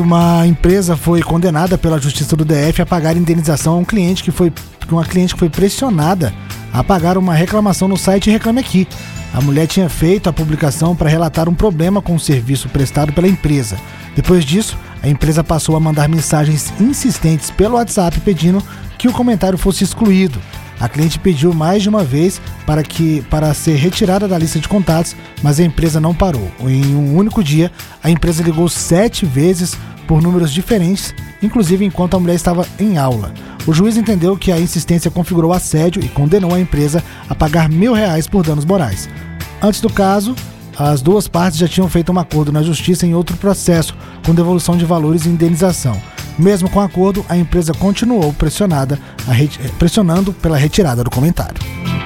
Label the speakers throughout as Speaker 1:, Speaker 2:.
Speaker 1: Uma empresa foi condenada pela Justiça do DF a pagar indenização a uma cliente que foi pressionada a pagar uma reclamação no site Reclame Aqui. A mulher tinha feito a publicação para relatar um problema com o serviço prestado pela empresa. Depois disso, a empresa passou a mandar mensagens insistentes pelo WhatsApp pedindo que o comentário fosse excluído. A cliente pediu mais de uma vez para ser retirada da lista de contatos, mas a empresa não parou. Em um único dia, a empresa ligou 7 vezes por números diferentes, inclusive enquanto a mulher estava em aula. O juiz entendeu que a insistência configurou assédio e condenou a empresa a pagar R$1.000 por danos morais. Antes do caso, as duas partes já tinham feito um acordo na justiça em outro processo, com devolução de valores e indenização. Mesmo com o acordo, a empresa continuou pressionando pela retirada do comentário.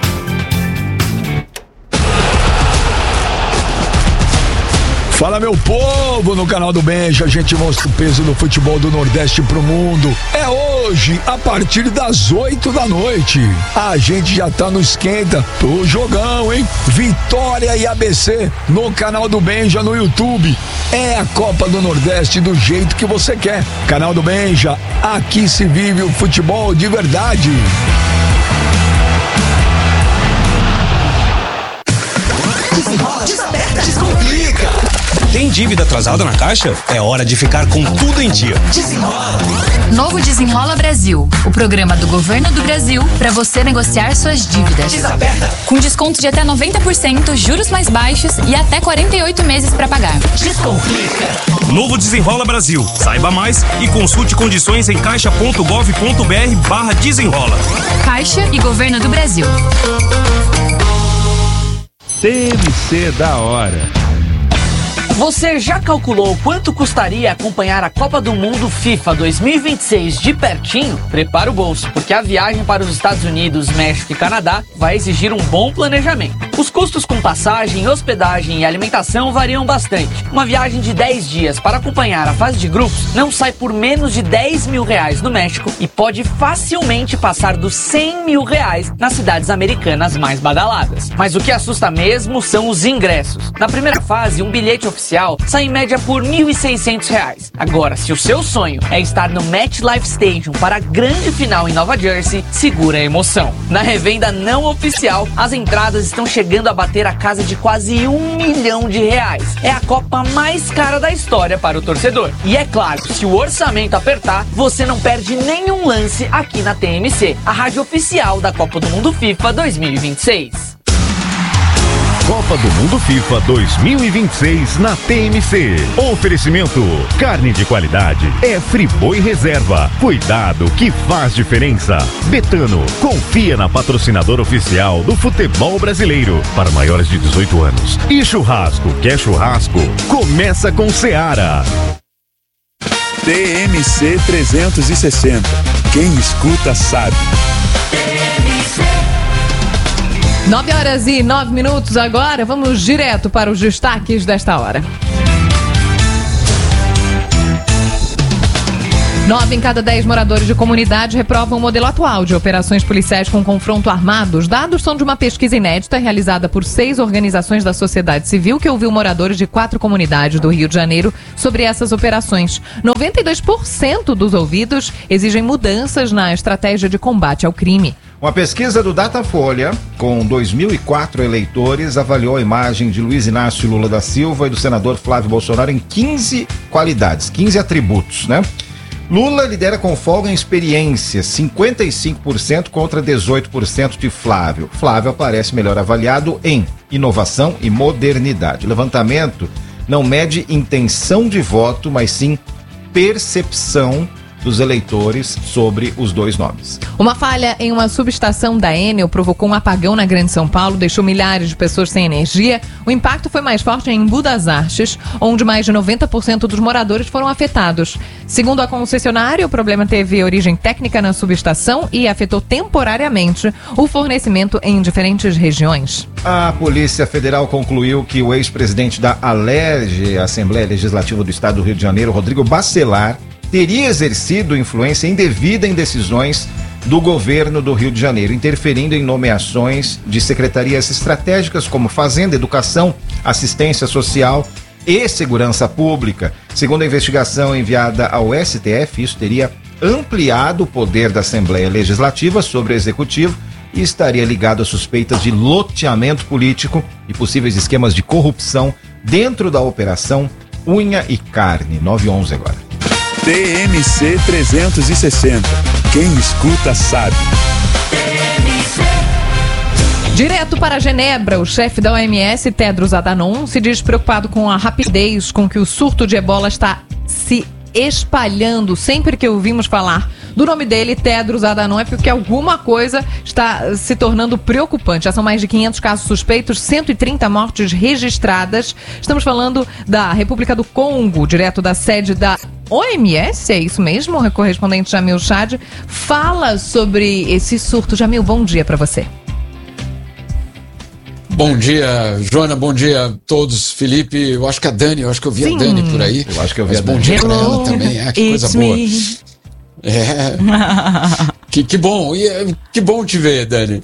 Speaker 2: Fala, meu povo, no canal do Benja a gente mostra o peso do futebol do Nordeste pro mundo. É hoje, a partir das 8 da noite. A gente já tá no esquenta pro jogão, hein? Vitória e ABC no canal do Benja no YouTube. É a Copa do Nordeste do jeito que você quer. Canal do Benja, aqui se vive o futebol de verdade.
Speaker 3: Desenrola, desaperta, descomplica.
Speaker 4: Tem dívida atrasada na Caixa? É hora de ficar com tudo em dia.
Speaker 3: Desenrola.
Speaker 5: Novo Desenrola Brasil, o programa do Governo do Brasil para você negociar suas dívidas.
Speaker 3: Desaperta.
Speaker 5: Com desconto de até 90%, juros mais baixos e até 48 meses para pagar.
Speaker 3: Descomplica.
Speaker 4: Novo Desenrola Brasil. Saiba mais e consulte condições em caixa.gov.br/desenrola.
Speaker 5: Caixa e Governo do Brasil.
Speaker 6: TMC da hora.
Speaker 7: Você já calculou quanto custaria acompanhar a Copa do Mundo FIFA 2026 de pertinho? Prepara o bolso, porque a viagem para os Estados Unidos, México e Canadá vai exigir um bom planejamento. Os custos com passagem, hospedagem e alimentação variam bastante. Uma viagem de 10 dias para acompanhar a fase de grupos não sai por menos de R$10.000 no México e pode facilmente passar dos R$100.000 nas cidades americanas mais badaladas. Mas o que assusta mesmo são os ingressos. Na primeira fase, um bilhete oficial sai em média por R$1.600. Agora, se o seu sonho é estar no MetLife Stadium para a grande final em Nova Jersey, segura a emoção. Na revenda não oficial, as entradas estão chegando a bater a casa de quase R$1 milhão. É a Copa mais cara da história para o torcedor. E é claro, se o orçamento apertar, você não perde nenhum lance aqui na TMC, a rádio oficial da Copa do Mundo FIFA 2026.
Speaker 6: Copa do Mundo FIFA 2026 na TMC. Oferecimento: carne de qualidade é Friboi Reserva. Cuidado que faz diferença. Betano, confia na patrocinadora oficial do futebol brasileiro para maiores de 18 anos. E churrasco, quer churrasco? Começa com Seara.
Speaker 8: TMC 360. Quem escuta sabe.
Speaker 9: 9h09 agora, vamos direto para os destaques desta hora. 9 em cada 10 moradores de comunidade reprovam o modelo atual de operações policiais com confronto armado. Os dados são de uma pesquisa inédita realizada por 6 organizações da sociedade civil que ouviu moradores de 4 comunidades do Rio de Janeiro sobre essas operações. 92% dos ouvidos exigem mudanças na estratégia de combate ao crime.
Speaker 10: Uma pesquisa do Datafolha, com 2.004 eleitores, avaliou a imagem de Luiz Inácio Lula da Silva e do senador Flávio Bolsonaro em 15 qualidades, 15 atributos, né? Lula lidera com folga em experiência, 55% contra 18% de Flávio. Flávio aparece melhor avaliado em inovação e modernidade. O levantamento não mede intenção de voto, mas sim percepção dos eleitores sobre os dois nomes.
Speaker 9: Uma falha em uma subestação da Enel provocou um apagão na Grande São Paulo, deixou milhares de pessoas sem energia. O impacto foi mais forte em Embu das Artes, onde mais de 90% dos moradores foram afetados. Segundo a concessionária, o problema teve origem técnica na subestação e afetou temporariamente o fornecimento em diferentes regiões.
Speaker 10: A Polícia Federal concluiu que o ex-presidente da ALERJ, Assembleia Legislativa do Estado do Rio de Janeiro, Rodrigo Bacelar, teria exercido influência indevida em decisões do governo do Rio de Janeiro, interferindo em nomeações de secretarias estratégicas como Fazenda, Educação, Assistência Social e segurança pública. Segundo a investigação enviada ao STF, isso teria ampliado o poder da Assembleia Legislativa sobre o Executivo e estaria ligado a suspeitas de loteamento político e possíveis esquemas de corrupção dentro da operação Unha e Carne. 911 agora.
Speaker 8: TMC 360. Quem escuta sabe.
Speaker 9: Direto para Genebra, o chefe da OMS, Tedros Adhanom, se diz preocupado com a rapidez com que o surto de ebola está se espalhando. Sempre que ouvimos falar do nome dele, Tedros Adhanom, é porque alguma coisa está se tornando preocupante. Já são mais de 500 casos suspeitos, 130 mortes registradas. Estamos falando da República do Congo, direto da sede da OMS, é isso mesmo? O correspondente Jamil Chad fala sobre esse surto. Jamil, bom dia para você.
Speaker 11: Bom dia, Joana, bom dia a todos. Felipe, eu acho que a Dani, eu vi a Dani por aí.
Speaker 10: Eu acho que eu vi a
Speaker 11: Dani. Bom dia pra ela também, que coisa boa. Que bom, e que bom te ver, Dani.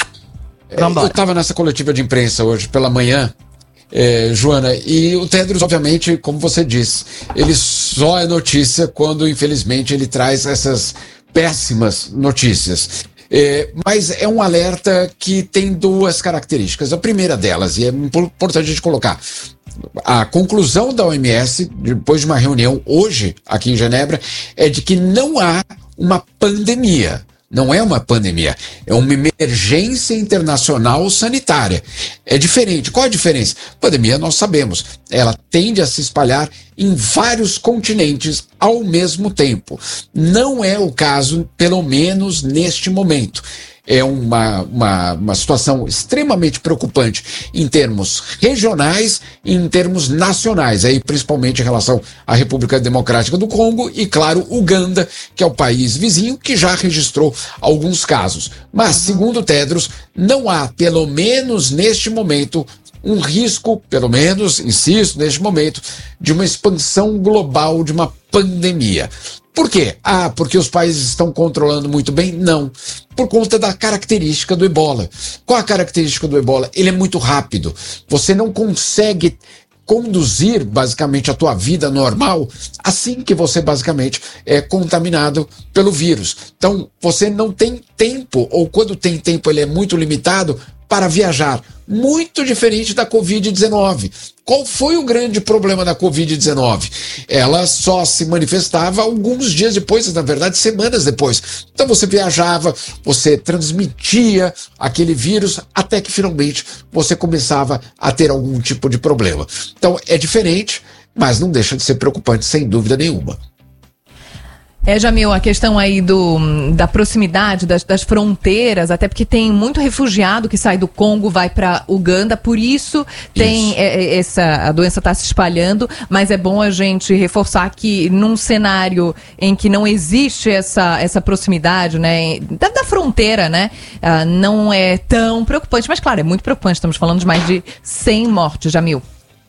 Speaker 11: Eu estava nessa coletiva de imprensa hoje pela manhã, Joana, e o Tedros, obviamente, como você disse, ele só é notícia quando, infelizmente, ele traz essas péssimas notícias. Mas é um alerta que tem duas características. A primeira delas, e é importante a gente colocar, a conclusão da OMS, depois de uma reunião hoje aqui em Genebra, é de que não há uma pandemia. Não é uma pandemia, é uma emergência internacional sanitária. É diferente. Qual a diferença? Pandemia, nós sabemos, ela tende a se espalhar em vários continentes ao mesmo tempo. Não é o caso, pelo menos neste momento. É uma situação extremamente preocupante em termos regionais e em termos nacionais, aí principalmente em relação à República Democrática do Congo e, claro, Uganda, que é o país vizinho que já registrou alguns casos. Mas, segundo Tedros, não há, pelo menos neste momento, um risco, pelo menos, insisto, neste momento, de uma expansão global de uma pandemia. Por quê? Porque os países estão controlando muito bem? Não. Por conta da característica do ebola. Qual a característica do ebola? Ele é muito rápido. Você não consegue conduzir, basicamente, a tua vida normal assim que você, basicamente, é contaminado pelo vírus. Então, você não tem tempo, ou quando tem tempo, ele é muito limitado para viajar. Muito diferente da Covid-19. Qual foi o grande problema da Covid-19? Ela só se manifestava alguns dias depois, na verdade, semanas depois. Então você viajava, você transmitia aquele vírus até que finalmente você começava a ter algum tipo de problema. Então é diferente, mas não deixa de ser preocupante, sem dúvida nenhuma.
Speaker 9: Jamil, a questão aí da proximidade das fronteiras, até porque tem muito refugiado que sai do Congo, vai para Uganda, por isso tem a doença está se espalhando, mas é bom a gente reforçar que num cenário em que não existe essa proximidade, né, da fronteira, né, não é tão preocupante, mas claro, é muito preocupante, estamos falando de mais de 100 mortes, Jamil.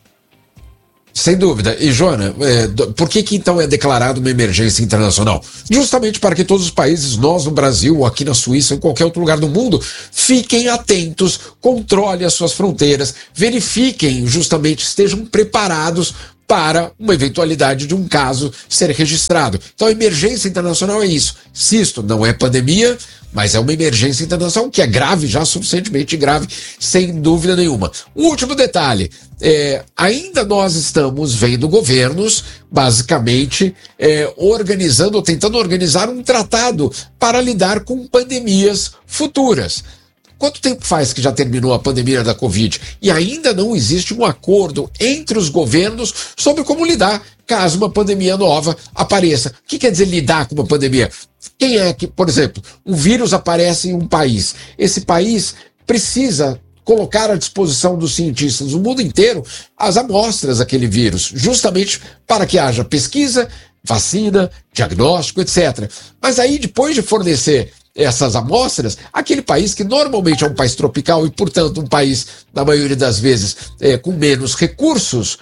Speaker 11: Sem dúvida. E, Joana, por que então é declarado uma emergência internacional? Justamente para que todos os países, nós no Brasil, aqui na Suíça, em qualquer outro lugar do mundo, fiquem atentos, controlem as suas fronteiras, verifiquem, justamente, estejam preparados para uma eventualidade de um caso ser registrado. Então a emergência internacional é isso. Insisto, não é pandemia, mas é uma emergência internacional que é grave, já suficientemente grave, sem dúvida nenhuma. Um último detalhe, ainda nós estamos vendo governos, basicamente, organizando ou tentando organizar um tratado para lidar com pandemias futuras. Quanto tempo faz que já terminou a pandemia da Covid? E ainda não existe um acordo entre os governos sobre como lidar caso uma pandemia nova apareça. O que quer dizer lidar com uma pandemia? Quem é que, por exemplo, um vírus aparece em um país? Esse país precisa colocar à disposição dos cientistas do mundo inteiro as amostras daquele vírus, justamente para que haja pesquisa, vacina, diagnóstico, etc. Mas aí, depois de fornecer essas amostras, aquele país que normalmente é um país tropical e, portanto, um país, na maioria das vezes, com menos recursos,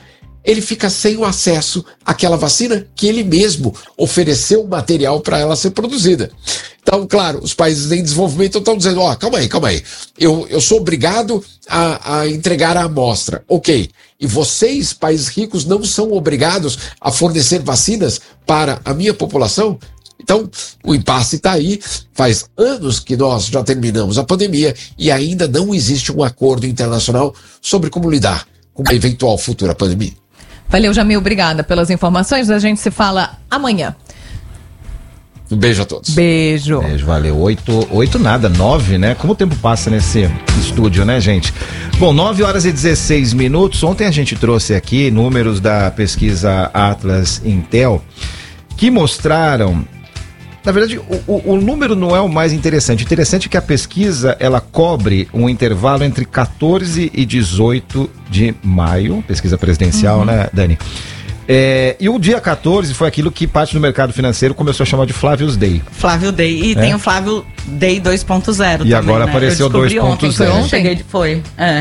Speaker 11: ele fica sem o acesso àquela vacina que ele mesmo ofereceu o material para ela ser produzida. Então, claro, os países em desenvolvimento estão dizendo, calma aí, eu sou obrigado a entregar a amostra. Ok, e vocês, países ricos, não são obrigados a fornecer vacinas para a minha população? Então, o impasse está aí, faz anos que nós já terminamos a pandemia e ainda não existe um acordo internacional sobre como lidar com uma eventual futura pandemia.
Speaker 9: Valeu, Jamil, obrigada pelas informações, a gente se fala amanhã.
Speaker 11: Um beijo a todos.
Speaker 9: Beijo.
Speaker 10: Valeu. 9, né? Como o tempo passa nesse estúdio, né, gente? Bom, 9h16. Ontem a gente trouxe aqui números da pesquisa Atlas Intel que mostraram, na verdade, o número não é o mais interessante. O interessante é que a pesquisa, ela cobre um intervalo entre 14 e 18 de maio, pesquisa presidencial, né, Dani? E o dia 14 foi aquilo que parte do mercado financeiro começou a chamar de Flávio's Day.
Speaker 12: Flávio Day. E tem o Flávio Day 2.0 também,
Speaker 10: agora apareceu 2.0.
Speaker 12: Foi.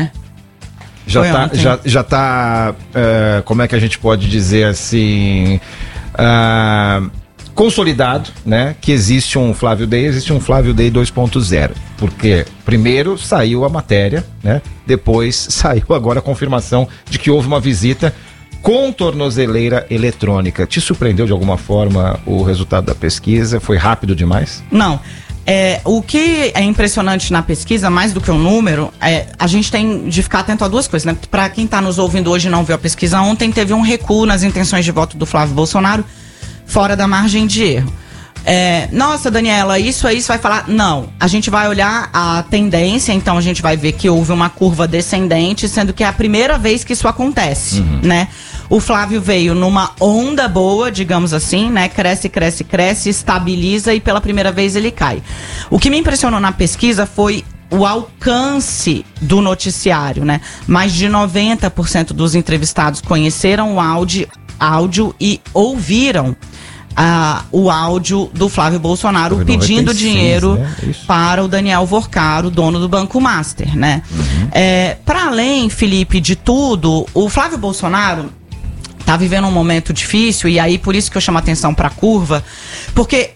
Speaker 10: Já tá, como é que a gente pode dizer assim, consolidado, né, que existe um Flávio Day 2.0, porque primeiro saiu a matéria, né, depois saiu agora a confirmação de que houve uma visita com tornozeleira eletrônica. Te surpreendeu de alguma forma o resultado da pesquisa? Foi rápido demais?
Speaker 12: Não. O que é impressionante na pesquisa, mais do que o número, a gente tem de ficar atento a duas coisas, né? Para quem está nos ouvindo hoje e não viu a pesquisa ontem, teve um recuo nas intenções de voto do Flávio Bolsonaro fora da margem de erro. Nossa, Daniela, isso aí você vai falar? Não, a gente vai olhar a tendência, então a gente vai ver que houve uma curva descendente, sendo que é a primeira vez que isso acontece, né? O Flávio veio numa onda boa, digamos assim, né? Cresce, estabiliza e pela primeira vez ele cai. O que me impressionou na pesquisa foi o alcance do noticiário, né? Mais de 90% dos entrevistados conheceram o áudio e ouviram o áudio do Flávio Bolsonaro pedindo dinheiro, né? Para o Daniel Vorcaro, dono do Banco Master, né? Para além, Felipe, de tudo, o Flávio Bolsonaro tá vivendo um momento difícil, e aí por isso que eu chamo a atenção para a curva, porque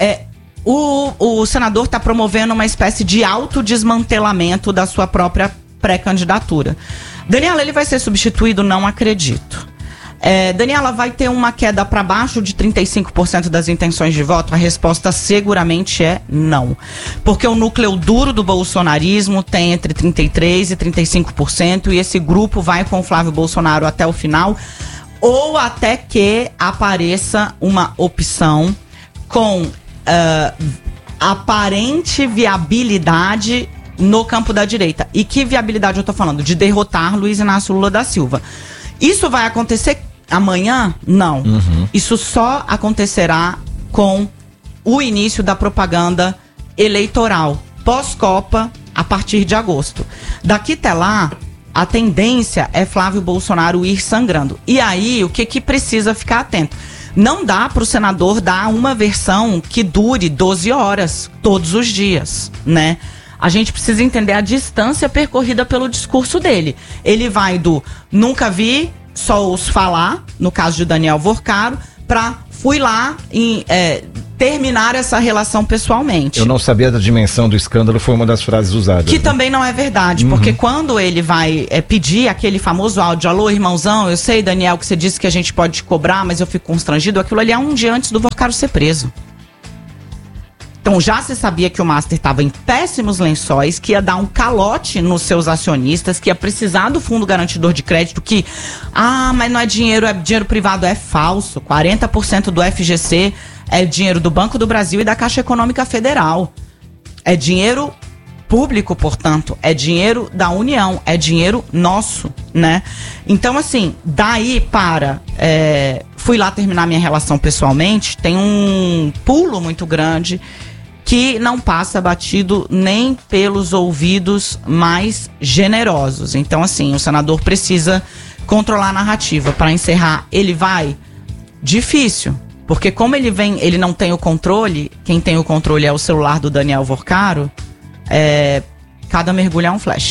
Speaker 12: o senador está promovendo uma espécie de autodesmantelamento da sua própria pré-candidatura. Daniela, ele vai ser substituído? Não acredito. Daniela, vai ter uma queda para baixo de 35% das intenções de voto? A resposta seguramente é não. Porque o núcleo duro do bolsonarismo tem entre 33% e 35%, e esse grupo vai com o Flávio Bolsonaro até o final, ou até que apareça uma opção com aparente viabilidade no campo da direita. E que viabilidade eu tô falando? De derrotar Luiz Inácio Lula da Silva. Isso vai acontecer amanhã? Não. Isso só acontecerá com o início da propaganda eleitoral pós-Copa, a partir de agosto. Daqui até lá, a tendência é Flávio Bolsonaro ir sangrando. E aí, o que precisa ficar atento? Não dá para o senador dar uma versão que dure 12 horas todos os dias, né? A gente precisa entender a distância percorrida pelo discurso dele. Ele vai do nunca vi, só ouço falar, no caso de Daniel Vorcaro, para fui lá e terminar essa relação pessoalmente.
Speaker 10: Eu não sabia da dimensão do escândalo, foi uma das frases usadas.
Speaker 12: Que também não é verdade, porque quando ele vai pedir aquele famoso áudio, alô, irmãozão, eu sei, Daniel, que você disse que a gente pode te cobrar, mas eu fico constrangido, aquilo ali é um dia antes do Vorcaro ser preso. Então já se sabia que o Master estava em péssimos lençóis, que ia dar um calote nos seus acionistas, que ia precisar do fundo garantidor de crédito, que, mas não é dinheiro privado, é falso. 40% do FGC é dinheiro do Banco do Brasil e da Caixa Econômica Federal. É dinheiro público, portanto, é dinheiro da União, é dinheiro nosso, né? Então, assim, daí para fui lá terminar minha relação pessoalmente, tem um pulo muito grande que não passa batido nem pelos ouvidos mais generosos. Então, assim, o senador precisa controlar a narrativa. Para encerrar, ele vai? Difícil. Porque como ele não tem o controle, quem tem o controle é o celular do Daniel Vorcaro, cada mergulho é um flash.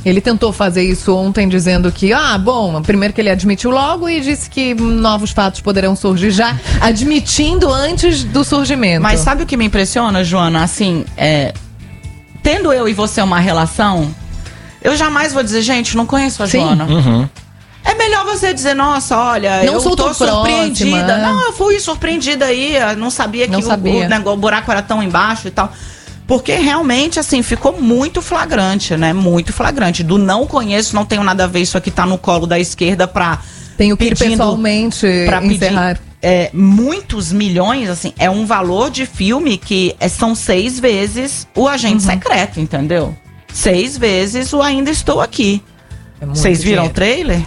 Speaker 9: Ele tentou fazer isso ontem dizendo que, primeiro que ele admitiu logo e disse que novos fatos poderão surgir já, admitindo antes do surgimento.
Speaker 12: Mas sabe o que me impressiona, Joana? Assim, tendo eu e você uma relação, eu jamais vou dizer, gente, não conheço a Joana.
Speaker 10: Uhum.
Speaker 12: É melhor você dizer, nossa, olha,
Speaker 9: não
Speaker 12: eu
Speaker 9: sou
Speaker 12: tô surpreendida.
Speaker 9: próxima.
Speaker 12: Não, eu fui surpreendida aí, não sabia que o buraco era tão embaixo e tal. Porque realmente, assim, ficou muito flagrante, né? Muito flagrante. Do não conheço, não tenho nada a ver, isso aqui tá no colo da esquerda pra...
Speaker 9: Tenho que ir pessoalmente
Speaker 12: pra
Speaker 9: encerrar.
Speaker 12: Muitos milhões, assim, é um valor de filme que são 6 vezes o Agente Secreto, entendeu? 6 vezes o Ainda Estou Aqui. Vocês viram o trailer?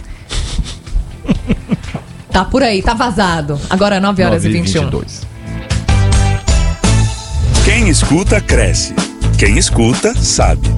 Speaker 9: Tá por aí, tá vazado. Agora 9h21.
Speaker 8: Quem escuta, cresce. Quem escuta, sabe.